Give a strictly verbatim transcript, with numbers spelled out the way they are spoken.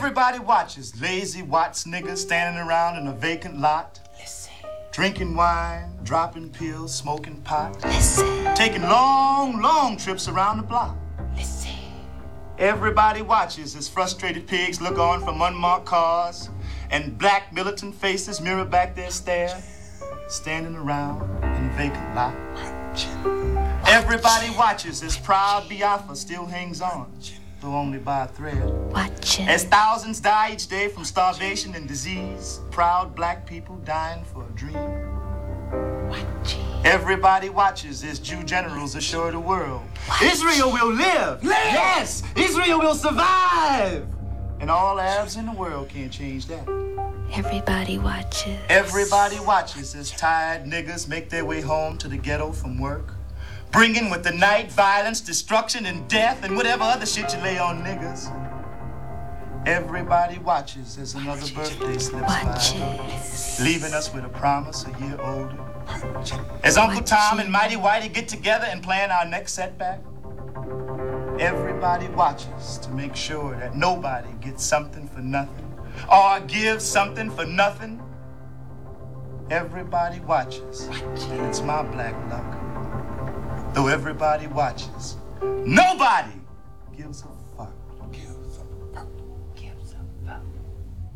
Everybody watches lazy Watts niggas standing around in a vacant lot. Listen. Drinking wine, dropping pills, smoking pot. Listen. Taking long, long trips around the block. Listen. Everybody watches as frustrated pigs look on from unmarked cars and black militant faces mirror back their stare, standing around in a vacant lot. Everybody watches as proud Biafra still hangs on, though only by a thread. Watching. As thousands die each day from starvation and disease, proud black people dying for a dream. Watching. Everybody watches as Jew generals assure the world, Watching. Israel will live! Live! Yes! Israel will survive! And all Arabs in the world can't change that. Everybody watches. Everybody watches as tired niggas make their way home to the ghetto from work, bringing with the night violence, destruction, and death, and whatever other shit you lay on niggas. Everybody watches as another birthday slips Watches. by, leaving us with a promise a year older. As Uncle Tom and Mighty Whitey get together and plan our next setback. Everybody watches to make sure that nobody gets something for nothing or gives something for nothing. Everybody watches, and it's my black luck. Though everybody watches, nobody gives a